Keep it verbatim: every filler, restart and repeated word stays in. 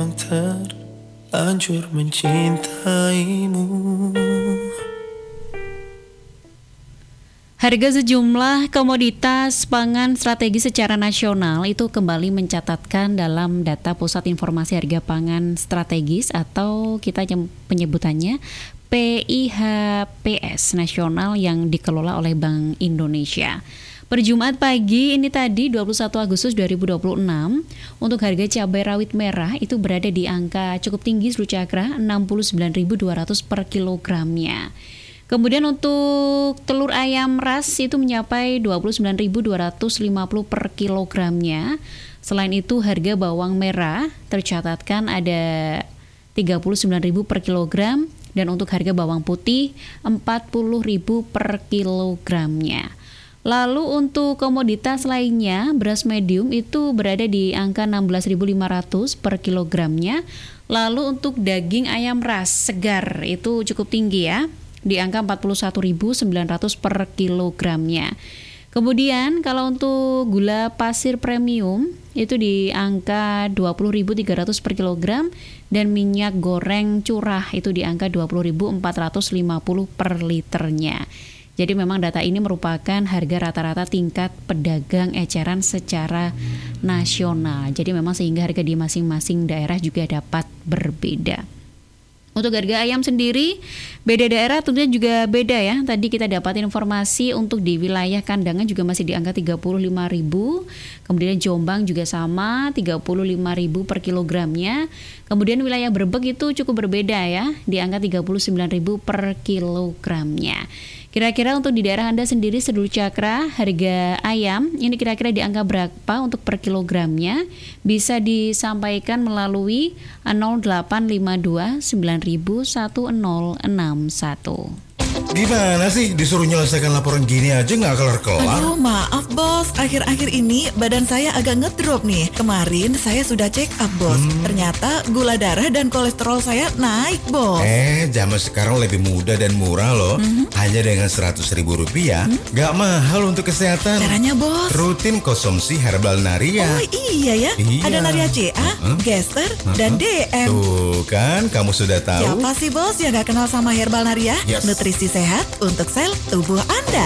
memang terlanjur mencintaimu. Harga sejumlah komoditas pangan strategis secara nasional itu kembali mencatatkan dalam data Pusat Informasi Harga Pangan Strategis atau kita penyebutannya P I H P S nasional yang dikelola oleh Bank Indonesia. Per Jumat pagi ini tadi dua puluh satu Agustus dua ribu dua puluh enam untuk harga cabai rawit merah itu berada di angka cukup tinggi Seru Cakra enam puluh sembilan ribu dua ratus per kilogramnya. Kemudian untuk telur ayam ras itu mencapai dua puluh sembilan ribu dua ratus lima puluh per kilogramnya. Selain itu harga bawang merah tercatatkan ada tiga puluh sembilan ribu per kilogram dan untuk harga bawang putih empat puluh ribu per kilogramnya. Lalu untuk komoditas lainnya, beras medium itu berada di angka enam belas ribu lima ratus per kilogramnya. Lalu untuk daging ayam ras segar itu cukup tinggi ya, di angka empat puluh satu ribu sembilan ratus per kilogramnya. Kemudian kalau untuk gula pasir premium itu di angka dua puluh ribu tiga ratus per kilogram dan minyak goreng curah itu di angka dua puluh ribu empat ratus lima puluh per liternya. Jadi memang data ini merupakan harga rata-rata tingkat pedagang eceran secara nasional. Jadi memang sehingga harga di masing-masing daerah juga dapat berbeda. Untuk harga ayam sendiri, beda daerah tentunya juga beda ya. Tadi kita dapat informasi untuk di wilayah Kandangan juga masih di angka tiga puluh lima ribu. Kemudian Jombang juga sama, tiga puluh lima ribu per kilogramnya. Kemudian wilayah Brebek itu cukup berbeda ya, di angka tiga puluh sembilan ribu per kilogramnya. Kira-kira untuk di daerah Anda sendiri Seru Cakra, harga ayam ini kira-kira di angka berapa untuk per kilogramnya? Bisa disampaikan melalui nol delapan lima dua sembilan ribu satu nol enam satu. Gimana sih disuruh nyelesaikan laporan gini aja nggak kelar-kelar? Aduh maaf bos, akhir-akhir ini badan saya agak ngedrop nih. Kemarin saya sudah check up bos, hmm. ternyata gula darah dan kolesterol saya naik bos. Eh zaman sekarang lebih mudah dan murah loh, hmm. hanya dengan seratus ribu rupiah, hmm. nggak mahal untuk kesehatan. Caranya bos? Rutin konsumsi Herbal Naria. Oh iya ya, iya. Ada Naria C A, uh-huh. Gester, uh-huh. dan D M. Tuh kan, kamu sudah tahu. Siapa sih bos yang nggak kenal sama Herbal Naria? Yes. Nutrisi sehat untuk sel tubuh Anda.